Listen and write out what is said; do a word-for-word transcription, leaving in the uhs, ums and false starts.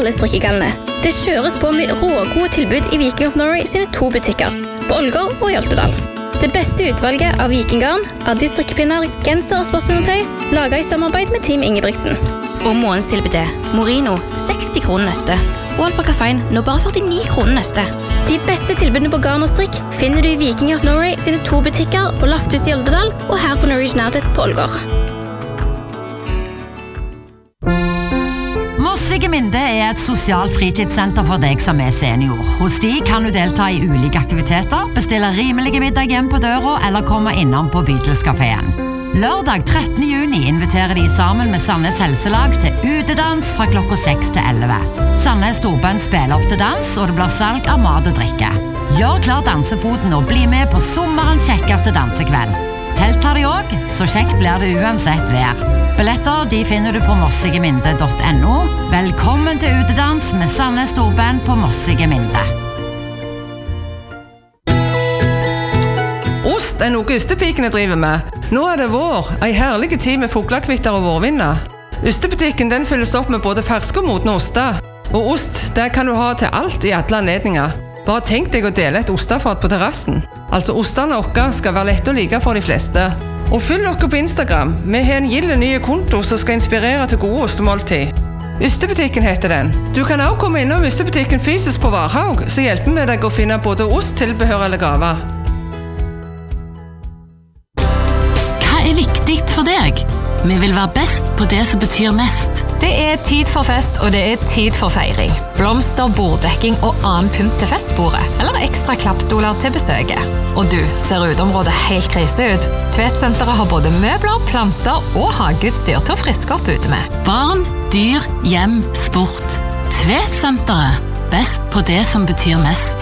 alle strikkegallene. Det kjøres på med rågode tilbud i Viking of Norway sine to butikker, på Ålgård og i Oltedal. Det beste utvalget av vikinggarn, Addi strikkepinner, genser og sportsundertøy, laget i samarbeid med Team Ingebrigtsen. Og månedstilbudet, Morino, seksti kroner nøste, og Alpaca Fine, nå bare førtini kroner nøste. De beste tilbudene på garn og strikk finner du i Viking of Norway sine to butikker på Lafthus i Oldedal og her på Norwegian Outlet på Ålgård. Mossige Minde er et sosialt fritidssenter for deg som er senior. Hos de kan du delta i ulike aktiviteter, bestille rimelige middag hjem på døra eller komme innom på Bydelskaféen. Lørdag trettende juni inviterer de sammen med Sandnes Helselag til utedans fra klokka seks til elleve. Sandnes Storbønn spiller opp til dans, og det blir salg av mat og drikke. Gjør klar dansefoten og bli med på sommerens kjekkeste dansekveld. Telt har de også, så kjekk blir det uansett vær. Billetter de finner du på mossigeminde punktum no. Velkommen til utedans med Sandnes Storbønn på Mossigeminde. Ost er noe ystepikene driver med. Nå er det vår, en herlig tid med fuglakvitter og vårvinner. Ystebutikken den fylles opp med både ferske og modne oster. Og ost, det kan du ha til alt i alle anledninger. Bare tenk deg å dele et ostefat på terrassen. Altså, ostene våre skal være lett å like for de fleste. Og følg dere på Instagram. Vi har en gilde nye konto som skal inspirere til gode ostemåltid. Ystebutikken heter den. Du kan også komme innom Ystebutikken fysisk på Varhaug, så hjelper vi deg å finne både ost, tilbehør eller gaver. Hva er viktig for deg? Vi vil være best på det som betyr mest. Det er tid for fest, og det er tid for feiring. Blomster, borddekking og annen pynt til festbordet, eller ekstra klappstoler til besøket. Og du, ser uteområdet helt krise ut? Tvettsenteret har både møbler, planter og hageutstyr til å friske opp ute med. Barn, dyr, hjem, sport. Tvettsenteret. Best på det som betyr mest.